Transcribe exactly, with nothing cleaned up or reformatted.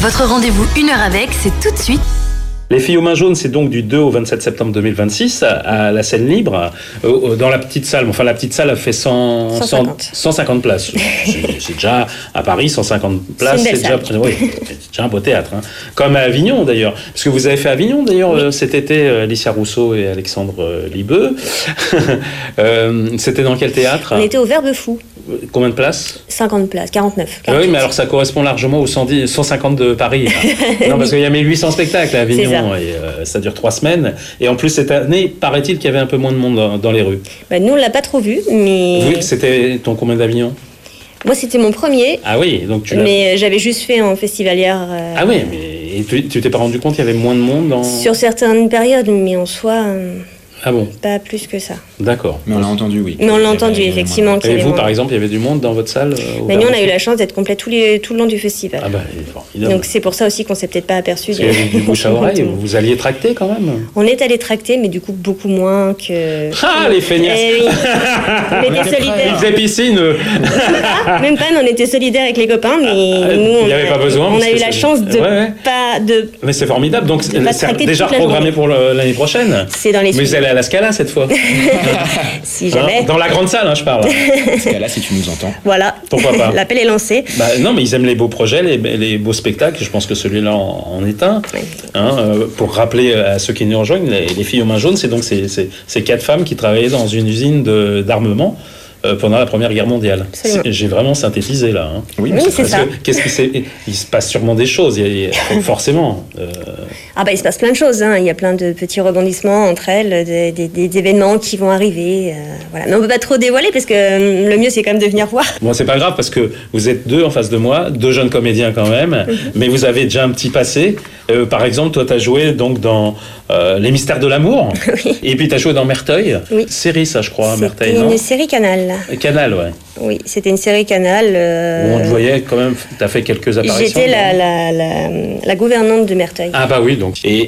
Votre rendez-vous une heure avec, c'est tout de suite. Les filles aux mains jaunes, c'est donc du deux au vingt-sept septembre deux mille vingt-six à la scène libre, euh, dans la petite salle. Enfin, la petite salle a fait cent, cent cinquante. cent cinquante places. c'est, c'est déjà, à Paris, cent cinquante places, c'est, c'est, déjà, oui, c'est déjà un beau théâtre. Hein. Comme à Avignon, d'ailleurs. Parce que vous avez fait Avignon, d'ailleurs, oui. euh, cet été, Alicia Rousseau et Alexandre euh, Libeux. euh, c'était dans quel théâtre ? On était au Verbe Fou. Combien de places ? cinquante places, quarante-neuf. quarante-huit. Oui, mais alors ça correspond largement aux cent dix, cent cinquante de Paris. Non, parce qu'il y a mille huit cents spectacles à Avignon ça. et euh, ça dure trois semaines. Et en plus, cette année, paraît-il qu'il y avait un peu moins de monde dans, dans les rues. Bah, nous, on ne l'a pas trop vu, mais... Oui, c'était ton combien d'Avignon ? Moi, c'était mon premier. Ah oui, donc tu l'as... Mais j'avais juste fait en festivalière. Euh... Ah oui, mais et tu, tu t'es pas rendu compte qu'il y avait moins de monde dans... Sur certaines périodes, mais en soi... Euh... Ah bon ? Pas plus que ça. D'accord. Mais on l'a entendu, oui. Mais on l'a entendu, effectivement. Et vous, par exemple, il y avait du monde dans votre salle ? Mais nous, on a eu la chance d'être complet tout, les, tout le long du festival. Ah bah, formidable. Donc c'est pour ça aussi qu'on s'est peut-être pas aperçu. Parce qu'il y avait du bouche à oreille, vous alliez tracter quand même ? On est allé tracter, mais du coup, beaucoup moins que... Ah, les feignasses ! Eh oui. On était solidaires. Ils faisaient piscine. Même pas, mais on était solidaires avec les copains, mais ah, nous, il n'y avait pas besoin. On a eu la chance de ouais, ouais. pas... De, mais c'est formidable, donc c'est déjà la reprogrammé pour le, l'année prochaine. C'est dans les Mais vous allez à la Scala cette fois. Si jamais. Hein, dans la grande salle, hein, je parle. Scala, si tu nous entends. Voilà. Pourquoi pas. L'appel est lancé. Bah, non, mais ils aiment les beaux projets, les, les beaux spectacles. Je pense que celui-là en, en est un. Oui. Hein, euh, pour rappeler à ceux qui nous rejoignent, les, les filles aux mains jaunes, c'est donc ces, ces, ces quatre femmes qui travaillaient dans une usine de, d'armement. Euh, pendant la Première Guerre mondiale. J'ai vraiment synthétisé là. Hein. Oui, oui c'est ça. Que, qu'est-ce qui s'est... Il se passe sûrement des choses, il y a, forcément. Euh... Ah bah il se passe plein de choses. Hein. Il y a plein de petits rebondissements entre elles, des, des, des événements qui vont arriver. Euh, voilà. Mais on ne peut pas trop dévoiler parce que euh, le mieux c'est quand même de venir voir. Bon, c'est pas grave parce que vous êtes deux en face de moi, deux jeunes comédiens quand même, mm-hmm. mais vous avez déjà un petit passé. Euh, par exemple, toi, tu as joué donc dans euh, Les Mystères de l'amour. Oui. Et puis tu as joué dans Merteuil. Oui. Série, ça, je crois, c'était Merteuil. C'était une série Canal. Canal, ouais. Oui, c'était une série Canal. Euh... Où on te voyait quand même, tu as fait quelques apparitions. J'étais la, la, la, la gouvernante de Merteuil. Ah bah oui, donc. Et,